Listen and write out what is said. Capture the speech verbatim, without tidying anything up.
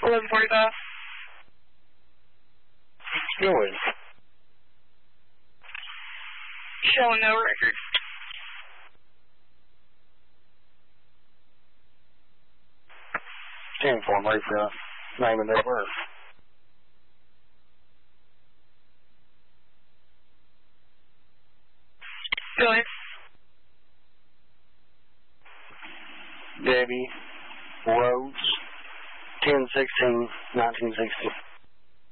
eleven forty-five. Go ahead. Showing no record. ten for him, ready for a name and date of birth. Go ahead. Debbie Rhodes, ten sixteen nineteen sixty.